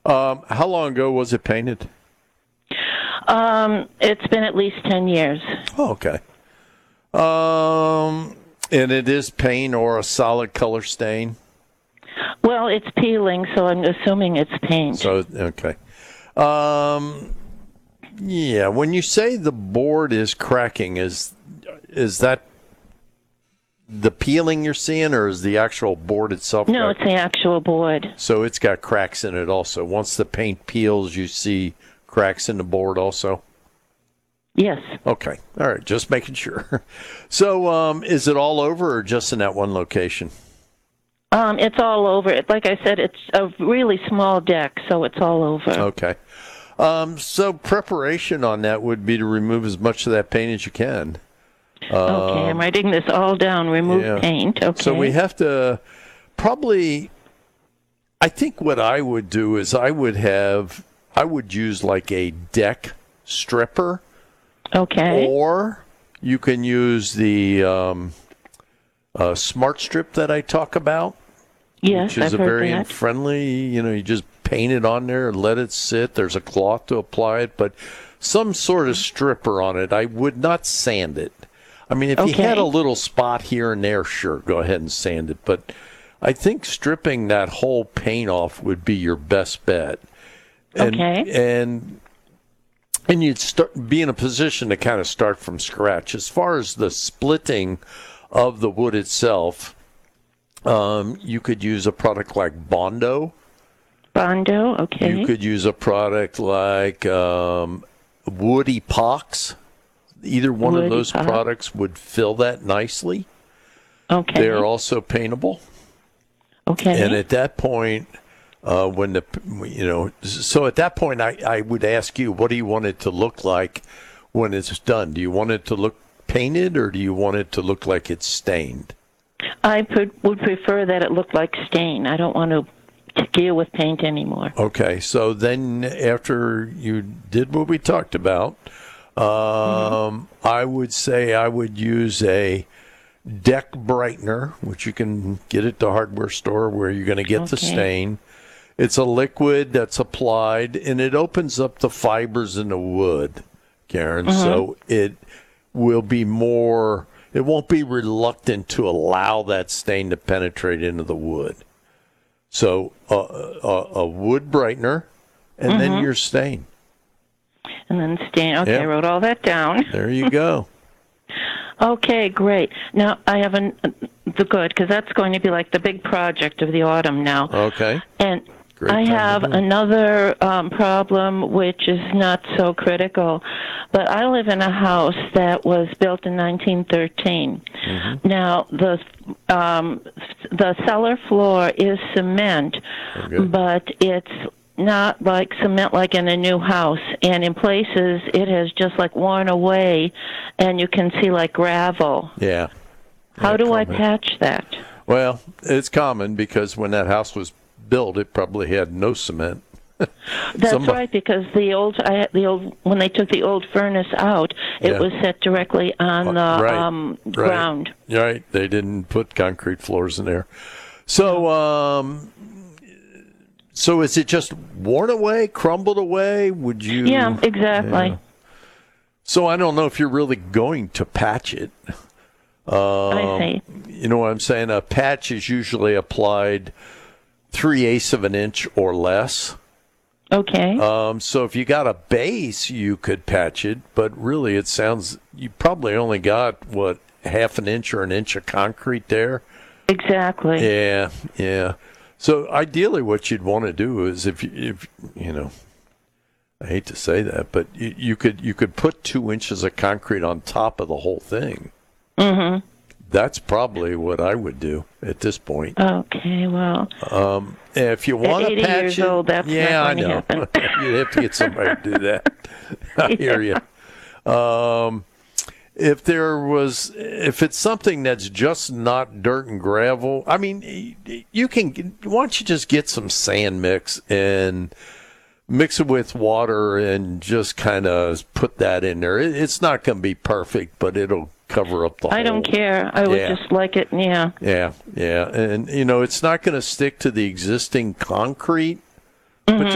How long ago was it painted? It's been at least 10 years. Oh, okay. And it is paint or a solid color stain? Well, it's peeling, so I'm assuming it's paint. So, okay. Yeah, when you say the board is cracking, is that the peeling you're seeing, or is the actual board itself? No, it's the actual board. So it's got cracks in it also. Once the paint peels, you see cracks in the board also? Yes. Okay. All right. Just making sure. So is it all over or just in that one location? It's all over. Like I said, it's a really small deck, so it's all over. Okay. So preparation on that would be to remove as much of that paint as you can. Okay, I'm writing this all down. Remove paint. Okay. So we have to probably, I think what I would do is I would use like a deck stripper. Okay. Or you can use the Smart Strip that I talk about. Yes, which is I've a heard very that. friendly, you just paint it on there and let it sit. There's a cloth to apply it, but some sort of stripper on it. I would not sand it. I mean, if you had a little spot here and there, sure, go ahead and sand it. But I think stripping that whole paint off would be your best bet. And you'd be in a position to kind of start from scratch. As far as the splitting of the wood itself, you could use a product like Bondo. Bondo, okay. You could use a product like wood epox. Either one of those products would fill that nicely. Okay. They're also paintable. Okay. And at that point, so at that point, I would ask you, what do you want it to look like when it's done? Do you want it to look painted, or do you want it to look like it's stained? I would prefer that it looked like stain. I don't want to deal with paint anymore. Okay, so then after you did what we talked about, I would say I would use a deck brightener, which you can get at the hardware store where you're going to get the stain. It's a liquid that's applied, and it opens up the fibers in the wood, Karen. So it will be more, it won't be reluctant to allow that stain to penetrate into the wood. So a wood brightener, and then your stain. And then stain. Okay, I wrote all that down. There you go. Okay, great. Now, I have because that's going to be like the big project of the autumn now. Okay. And Great I have another problem, which is not so critical, but I live in a house that was built in 1913. Now, the cellar floor is cement, but it's not like cement like in a new house, and in places it has just like worn away, and you can see like gravel. Yeah. How do I patch that? Well, it's common because when that house was built, it probably had no cement. That's right, because when they took the old furnace out, it was set directly on the ground. Right, they didn't put concrete floors in there. So, so is it just worn away, crumbled away? Would you? Yeah, exactly. Yeah. So I don't know if you're really going to patch it. I see. You know what I'm saying? A patch is usually applied 3/8 of an inch or less. Okay. So if you got a base, you could patch it, but really it sounds, you probably only got, half an inch or an inch of concrete there? Exactly. Yeah. So ideally what you'd want to do is if I hate to say that, but you could put 2 inches of concrete on top of the whole thing. Mm-hmm. That's probably what I would do at this point. Okay, well. If you want to patch years old, that's not going to happen. You'd have to get somebody to do that. I hear you. If it's something that's just not dirt and gravel, I mean, why don't you just get some sand mix and mix it with water and just kind of put that in there. It's not going to be perfect, but it'll cover up the whole. I don't care. I would just like it, Yeah. And, it's not going to stick to the existing concrete, but